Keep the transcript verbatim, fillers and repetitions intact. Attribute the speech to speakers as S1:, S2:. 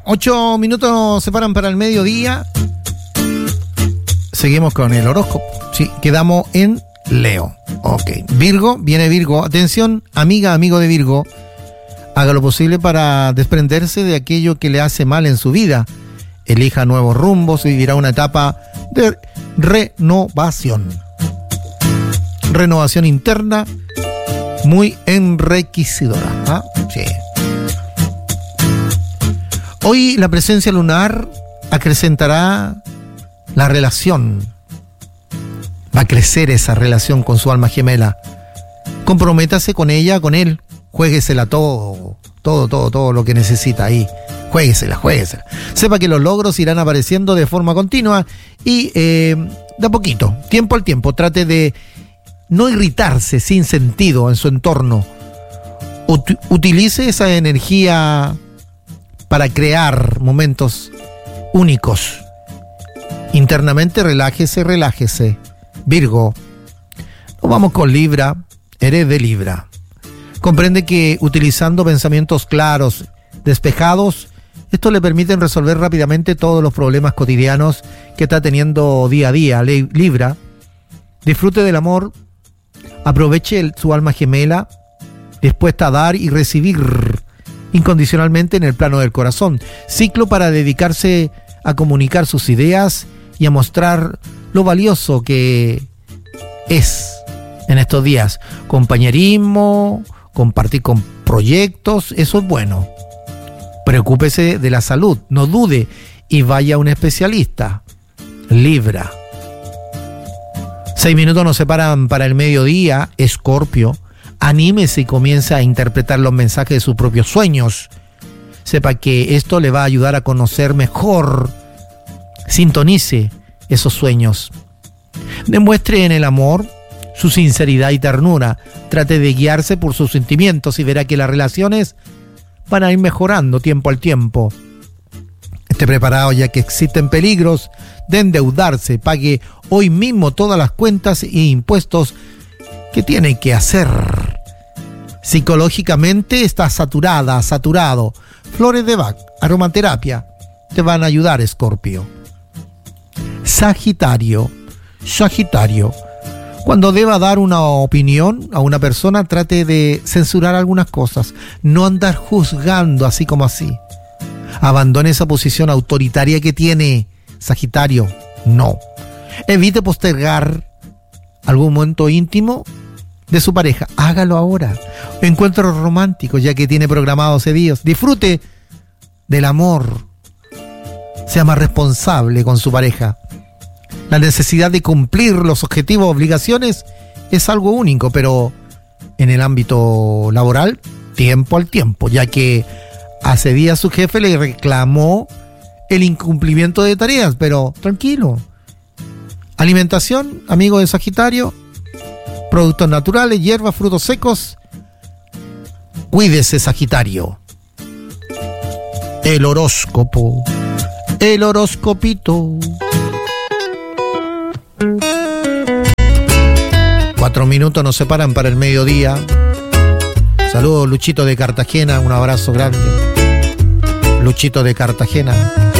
S1: ocho minutos nos separan para el mediodía. Seguimos con el horóscopo. Sí, quedamos en Leo. Ok. Virgo, viene Virgo. Atención, amiga, amigo de Virgo. Haga lo posible para desprenderse de aquello que le hace mal en su vida. Elija nuevos rumbos y vivirá una etapa de renovación. Renovación interna muy enriquecedora. ¿Ah? Sí. Hoy la presencia lunar acrecentará la relación. Va a crecer esa relación con su alma gemela. Comprométase con ella, con él. Juéguesela todo, todo, todo, todo lo que necesita ahí. Juéguesela, juéguesela. Sepa que los logros irán apareciendo de forma continua y eh, de a poquito, tiempo al tiempo. Trate de no irritarse sin sentido en su entorno. Ut- utilice esa energía para crear momentos únicos. Internamente relájese, relájese. Virgo. Nos vamos con Libra. Eres de Libra. Comprende que utilizando pensamientos claros, despejados, esto le permite resolver rápidamente todos los problemas cotidianos que está teniendo día a día. Libra. Disfrute del amor. Aproveche el, su alma gemela, dispuesta a dar y recibir incondicionalmente en el plano del corazón. Ciclo para dedicarse a comunicar sus ideas y a mostrar lo valioso que es en estos días. Compañerismo, compartir con proyectos, eso es bueno. Preocúpese de la salud, no dude y vaya a un especialista. Libra. Seis minutos nos separan para el mediodía. Escorpio. Anímese y comience a interpretar los mensajes de sus propios sueños. Sepa que esto le va a ayudar a conocer mejor. Sintonice esos sueños. Demuestre en el amor su sinceridad y ternura. Trate de guiarse por sus sentimientos y verá que las relaciones van a ir mejorando tiempo al tiempo. Esté preparado ya que existen peligros de endeudarse. Pague hoy mismo todas las cuentas e impuestos que tiene que hacer. Psicológicamente está saturada, saturado. Flores de Bach, aromaterapia, te van a ayudar, Escorpio. Sagitario, Sagitario. Cuando deba dar una opinión a una persona, trate de censurar algunas cosas. No andar juzgando así como así. Abandone esa posición autoritaria que tiene, Sagitario. No. Evite postergar algún momento íntimo de su pareja. Hágalo ahora. Encuentros románticos, ya que tiene programados ese día. Disfrute del amor. Sea más responsable con su pareja. La necesidad de cumplir los objetivos, obligaciones, es algo único, pero en el ámbito laboral, tiempo al tiempo, ya que hace días su jefe le reclamó el incumplimiento de tareas, pero tranquilo. Alimentación, amigo de Sagitario, productos naturales, hierbas, frutos secos. Cuídese, Sagitario. El horóscopo, el horoscopito. Cuatro minutos nos separan para el mediodía. Saludos, Luchito de Cartagena, un abrazo grande. Luchito de Cartagena.